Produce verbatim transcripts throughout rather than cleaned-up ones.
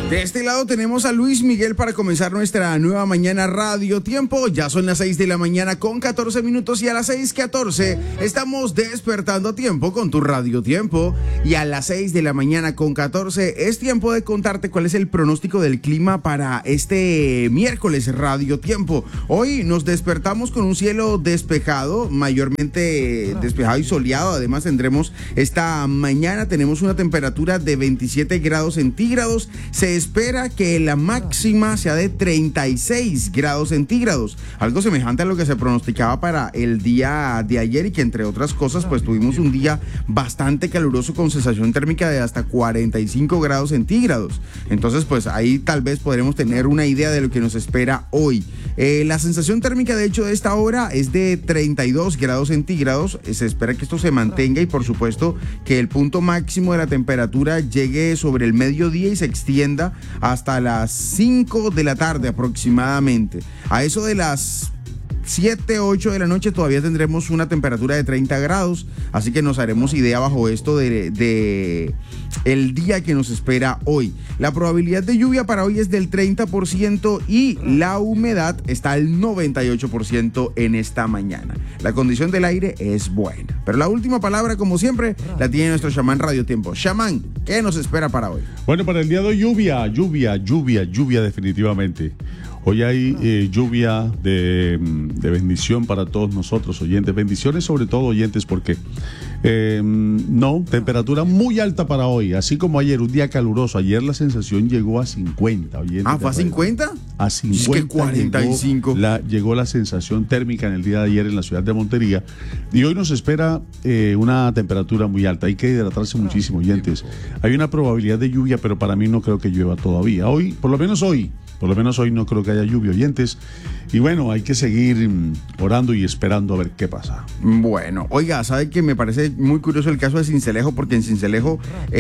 De este lado tenemos a Luis Miguel para comenzar nuestra nueva mañana Radio Tiempo. Ya son las seis de la mañana con catorce minutos y a las seis catorce estamos despertando a tiempo con tu Radio Tiempo. Y a las seis de la mañana con catorce es tiempo de contarte cuál es el pronóstico del clima para este miércoles Radio Tiempo. Hoy nos despertamos con un cielo despejado, mayormente despejado y soleado. Además tendremos esta mañana, tenemos una temperatura de veintisiete grados centígrados. Se espera que la máxima sea de treinta y seis grados centígrados, algo semejante a lo que se pronosticaba para el día de ayer y que entre otras cosas pues tuvimos un día bastante caluroso con sensación térmica de hasta cuarenta y cinco grados centígrados. Entonces pues ahí tal vez podremos tener una idea de lo que nos espera hoy. Eh, la sensación térmica de hecho de esta hora es de treinta y dos grados centígrados. Se espera que esto se mantenga y por supuesto que el punto máximo de la temperatura llegue sobre el mediodía y se extienda hasta las cinco de la tarde aproximadamente. A eso de las siete, ocho de la noche todavía tendremos una temperatura de treinta grados, así que nos haremos idea bajo esto de, de el día que nos espera hoy. La probabilidad de lluvia para hoy es del treinta por ciento y la humedad está al noventa y ocho por ciento en esta mañana. La condición del aire es buena, pero la última palabra, como siempre, la tiene nuestro chamán Radio Tiempo. Chamán, ¿qué nos espera para hoy? Bueno, para el día de hoy lluvia, lluvia, lluvia, lluvia definitivamente. Hoy hay eh, lluvia de, de bendición para todos nosotros, oyentes. Bendiciones sobre todo, oyentes, porque eh, no, temperatura muy alta para hoy. Así como ayer, un día caluroso. Ayer la sensación llegó a cincuenta, oyentes. Ah, ¿fue a cincuenta? A cincuenta. Es que cuarenta y cinco. Llegó la, llegó la sensación térmica en el día de ayer en la ciudad de Montería. Y hoy nos espera eh, una temperatura muy alta. Hay que hidratarse muchísimo, oyentes. Hay una probabilidad de lluvia, pero para mí no creo que llueva todavía. Hoy, por lo menos hoy. Por lo menos hoy no creo que haya lluvia, oyentes. Y bueno, hay que seguir orando y esperando a ver qué pasa. Bueno, oiga, ¿sabe que me parece muy curioso el caso de Sincelejo? Porque en Sincelejo,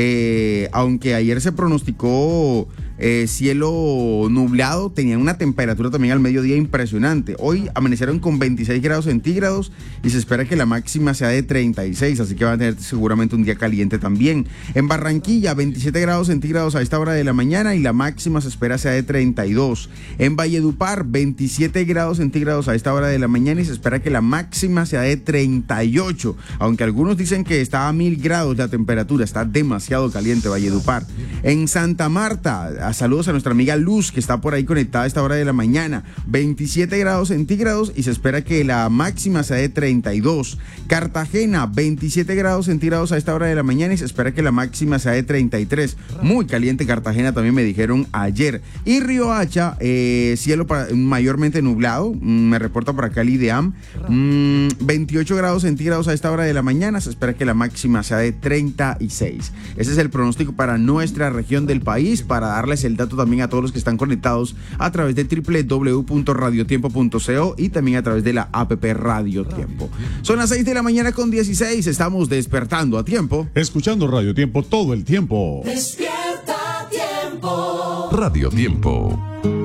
eh, aunque ayer se pronosticó eh, cielo nublado, tenían una temperatura también al mediodía impresionante. Hoy amanecieron con veintiséis grados centígrados y se espera que la máxima sea de treinta y seis, así que van a tener seguramente un día caliente también. En Barranquilla, veintisiete grados centígrados a esta hora de la mañana y la máxima se espera sea de treinta y dos. En Valledupar, veintisiete grados centígrados a esta hora de la mañana y se espera que la máxima sea de treinta y ocho, aunque algunos dicen que está a mil grados la temperatura, está demasiado caliente Valledupar. En Santa Marta, saludos a nuestra amiga Luz que está por ahí conectada a esta hora de la mañana, veintisiete grados centígrados y se espera que la máxima sea de treinta y dos. Cartagena, veintisiete grados centígrados a esta hora de la mañana y se espera que la máxima sea de treinta y tres. Muy caliente Cartagena también me dijeron ayer. Y Río Hacha, eh, cielo para, mayormente nublado, me reporta por acá el IDEAM, mmm, veintiocho grados centígrados a esta hora de la mañana, se espera que la máxima sea de treinta y seis. Ese es el pronóstico para nuestra región del país, para darles el dato también a todos los que están conectados a través de doble u doble u doble u punto radio tiempo punto co y también a través de la app Radio Tiempo. Son las seis de la mañana con dieciséis, estamos despertando a tiempo. Escuchando Radio Tiempo todo el tiempo. Despierta a tiempo. Radio Tiempo.